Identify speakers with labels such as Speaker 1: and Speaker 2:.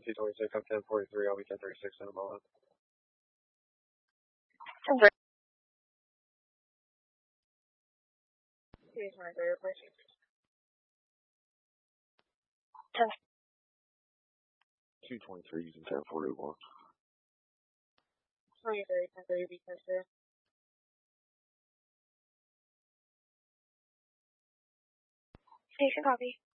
Speaker 1: 226, I'm 1043, I'll be 1036 in a moment.
Speaker 2: Okay.
Speaker 1: 223 using 1041.
Speaker 2: 1030, be tested. Station copy.